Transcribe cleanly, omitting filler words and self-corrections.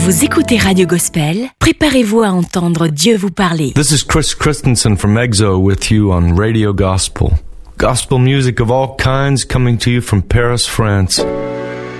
Vous écoutez Radio Gospel, préparez-vous à entendre Dieu vous parler. This is Chris Christensen from EXO with you on Radio Gospel. Gospel music of all kinds coming to you from Paris, France.